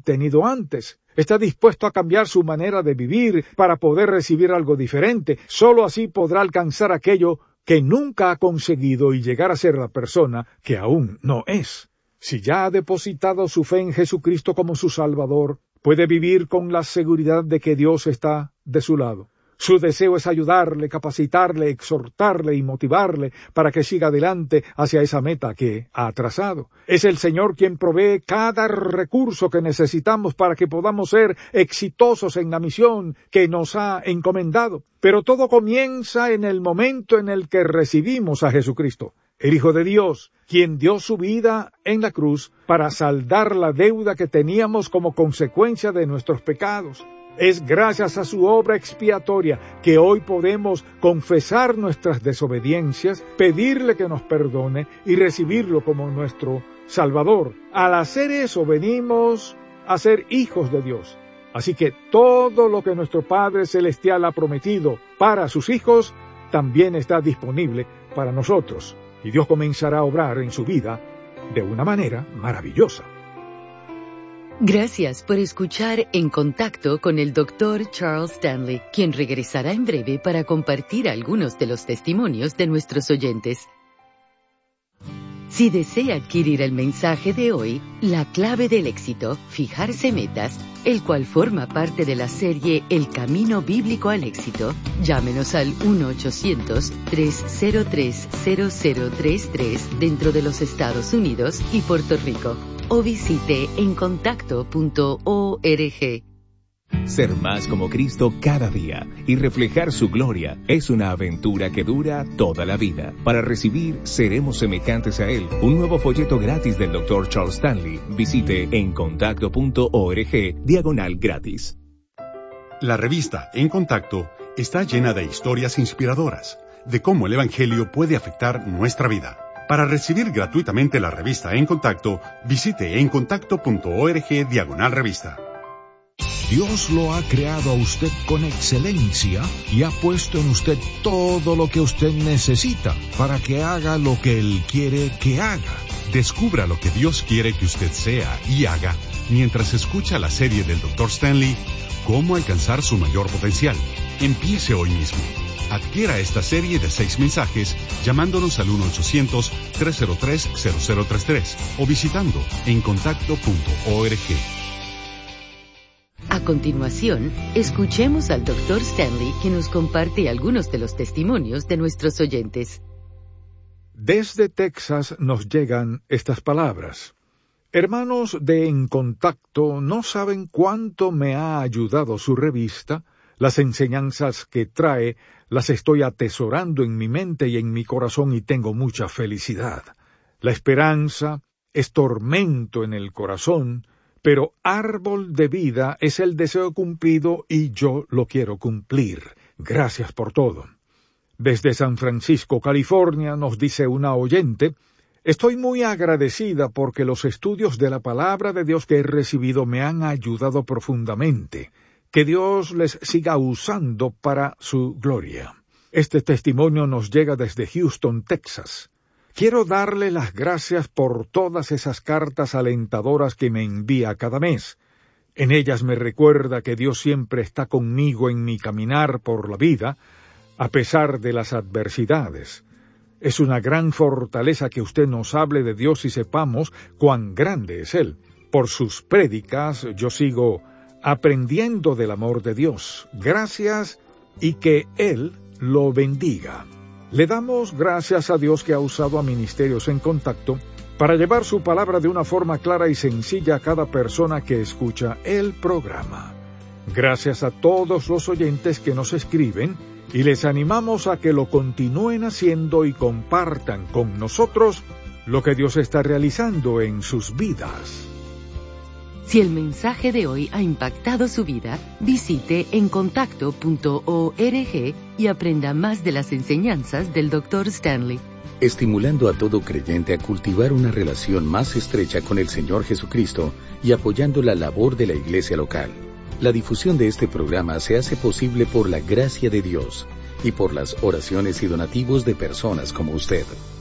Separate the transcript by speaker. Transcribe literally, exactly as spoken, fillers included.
Speaker 1: tenido antes. Está dispuesto a cambiar su manera de vivir para poder recibir algo diferente. Solo así podrá alcanzar aquello que nunca ha conseguido y llegar a ser la persona que aún no es. Si ya ha depositado su fe en Jesucristo como su Salvador, puede vivir con la seguridad de que Dios está de su lado. Su deseo es ayudarle, capacitarle, exhortarle y motivarle para que siga adelante hacia esa meta que ha trazado. Es el Señor quien provee cada recurso que necesitamos para que podamos ser exitosos en la misión que nos ha encomendado. Pero todo comienza en el momento en el que recibimos a Jesucristo, el Hijo de Dios, quien dio su vida en la cruz para saldar la deuda que teníamos como consecuencia de nuestros pecados. Es gracias a su obra expiatoria que hoy podemos confesar nuestras desobediencias, pedirle que nos perdone y recibirlo como nuestro Salvador. Al hacer eso venimos a ser hijos de Dios. Así que todo lo que nuestro Padre Celestial ha prometido para sus hijos también está disponible para nosotros. Y Dios comenzará a obrar en su vida de una manera maravillosa.
Speaker 2: Gracias por escuchar En Contacto con el doctor Charles Stanley, quien regresará en breve para compartir algunos de los testimonios de nuestros oyentes. Si desea adquirir el mensaje de hoy, La clave del éxito, fijarse metas, el cual forma parte de la serie El camino bíblico al éxito, llámenos al uno ochocientos, tres cero tres, cero cero tres tres dentro de los Estados Unidos y Puerto Rico, o visite en contacto punto org.
Speaker 3: Ser más como Cristo cada día y reflejar su gloria es una aventura que dura toda la vida. Para recibir Seremos semejantes a Él, un nuevo folleto gratis del doctor Charles Stanley, visite en contacto punto org diagonal gratis.
Speaker 4: La revista En Contacto está llena de historias inspiradoras de cómo el Evangelio puede afectar nuestra vida. Para recibir gratuitamente la revista En Contacto, visite en contacto punto org diagonal revista.
Speaker 5: Dios lo ha creado a usted con excelencia y ha puesto en usted todo lo que usted necesita para que haga lo que Él quiere que haga.
Speaker 4: Descubra lo que Dios quiere que usted sea y haga mientras escucha la serie del doctor Stanley, Cómo alcanzar su mayor potencial. Empiece hoy mismo. Adquiera esta serie de seis mensajes llamándonos al uno ochocientos, tres cero tres, cero cero tres tres o visitando en contacto punto org.
Speaker 2: A continuación, escuchemos al doctor Stanley, que nos comparte algunos de los testimonios de nuestros oyentes.
Speaker 1: Desde Texas nos llegan estas palabras. Hermanos de En Contacto, no saben cuánto me ha ayudado su revista. Las enseñanzas que trae las estoy atesorando en mi mente y en mi corazón y tengo mucha felicidad. La esperanza es tormento en el corazón, pero árbol de vida es el deseo cumplido y yo lo quiero cumplir. Gracias por todo. Desde San Francisco, California, nos dice una oyente, estoy muy agradecida porque los estudios de la palabra de Dios que he recibido me han ayudado profundamente. Que Dios les siga usando para su gloria. Este testimonio nos llega desde Houston, Texas. Quiero darle las gracias por todas esas cartas alentadoras que me envía cada mes. En ellas me recuerda que Dios siempre está conmigo en mi caminar por la vida, a pesar de las adversidades. Es una gran fortaleza que usted nos hable de Dios y sepamos cuán grande es Él. Por sus prédicas yo sigo aprendiendo del amor de Dios. Gracias y que Él lo bendiga. Le damos gracias a Dios que ha usado a Ministerios En Contacto para llevar su palabra de una forma clara y sencilla a cada persona que escucha el programa. Gracias a todos los oyentes que nos escriben y les animamos a que lo continúen haciendo y compartan con nosotros lo que Dios está realizando en sus vidas.
Speaker 2: Si el mensaje de hoy ha impactado su vida, visite en contacto punto org y aprenda más de las enseñanzas del doctor Stanley.
Speaker 6: Estimulando a todo creyente a cultivar una relación más estrecha con el Señor Jesucristo y apoyando la labor de la iglesia local. La difusión de este programa se hace posible por la gracia de Dios y por las oraciones y donativos de personas como usted.